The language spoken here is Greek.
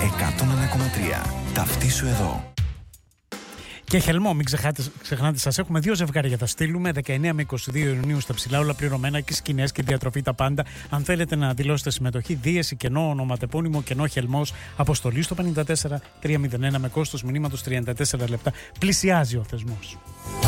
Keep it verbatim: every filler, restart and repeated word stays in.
εκατόν ένα κόμμα τρία. Ταυτίσου εδώ. Και Χελμό, μην ξεχάτε, ξεχνάτε, σας έχουμε δύο ζευγάρια για τα στείλουμε. δεκαεννέα με είκοσι δύο Ιουνίου στα ψηλά, όλα πληρωμένα και σκηνές και διατροφή τα πάντα. Αν θέλετε να δηλώσετε συμμετοχή, δίαιση, κενό, ονοματεπώνυμο, κενό Χελμός, αποστολή στο πενήντα τέσσερα τριακόσια ένα με κόστος μηνύματος τριάντα τέσσερα λεπτά. Πλησιάζει ο θεσμός.